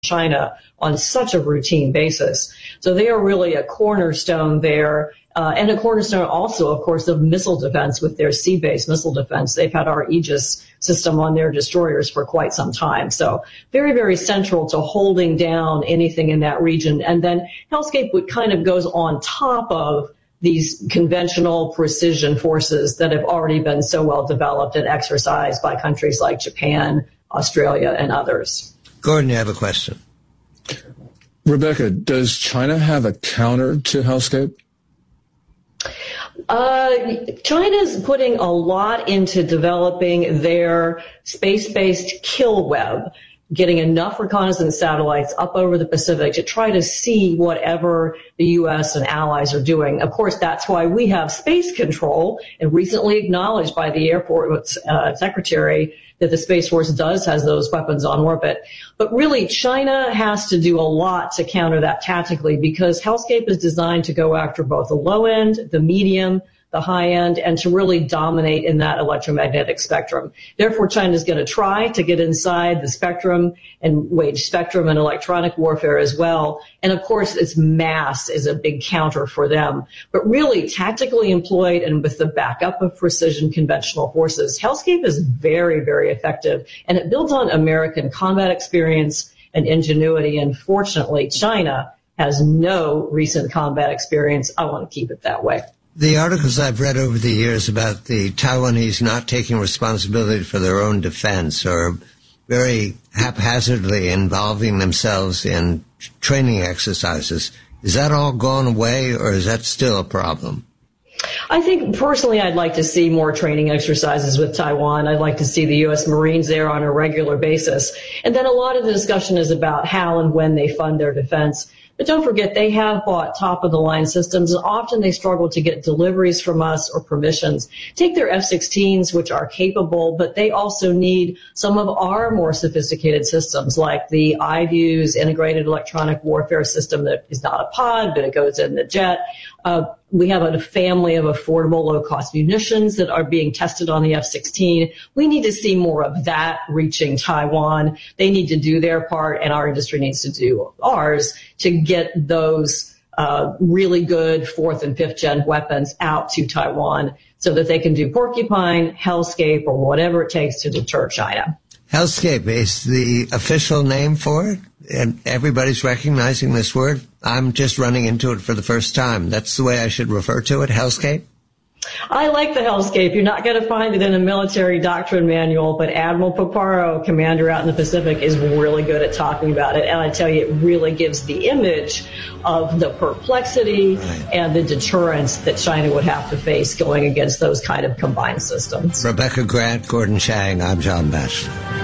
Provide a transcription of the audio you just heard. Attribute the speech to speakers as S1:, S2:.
S1: China on such a routine basis. So they are really a cornerstone there, and a cornerstone also, of course, of missile defense with their sea-based missile defense. They've had our Aegis system on their destroyers for quite some time. So very, very central to holding down anything in that region. And then Hellscape kind of goes on top of these conventional precision forces that have already been so well developed and exercised by countries like Japan, Australia, and others.
S2: Gordon, you have a question.
S3: Rebecca, does China have a counter to Hellscape?
S1: China's putting a lot into developing their space-based kill web, getting enough reconnaissance satellites up over the Pacific to try to see whatever the U.S. and allies are doing. Of course, that's why we have space control, and recently acknowledged by the Air Force Secretary that the Space Force has those weapons on orbit. But really, China has to do a lot to counter that tactically, because Hellscape is designed to go after both the low end, the medium, the high end, and to really dominate in that electromagnetic spectrum. Therefore, China is going to try to get inside the spectrum and wage spectrum and electronic warfare as well. And of course, its mass is a big counter for them. But really, tactically employed and with the backup of precision conventional forces, Hellscape is very, very effective. And it builds on American combat experience and ingenuity. And fortunately, China has no recent combat experience. I want to keep it that way.
S2: The articles I've read over the years about the Taiwanese not taking responsibility for their own defense or very haphazardly involving themselves in training exercises, is that all gone away, or is that still a problem?
S1: I think personally I'd like to see more training exercises with Taiwan. I'd like to see the U.S. Marines there on a regular basis. And then a lot of the discussion is about how and when they fund their defense. But don't forget, they have bought top-of-the-line systems, and often they struggle to get deliveries from us or permissions. Take their F-16s, which are capable, but they also need some of our more sophisticated systems, like the IVUS integrated electronic warfare system that is not a pod, but it goes in the jet. We have a family of affordable, low-cost munitions that are being tested on the F-16. We need to see more of that reaching Taiwan. They need to do their part, and our industry needs to do ours to get those really good fourth and fifth gen weapons out to Taiwan so that they can do Porcupine, Hellscape, or whatever it takes to deter China.
S2: Hellscape is the official name for it, and everybody's recognizing this word. I'm just running into it for the first time. That's the way I should refer to it, Hellscape?
S1: I like the Hellscape. You're not going to find it in a military doctrine manual, but Admiral Paparo, commander out in the Pacific, is really good at talking about it. And I tell you, it really gives the image of the perplexity and the deterrence that China would have to face going against those kind of combined systems.
S2: Rebecca Grant, Gordon Chang, I'm John Batchelor.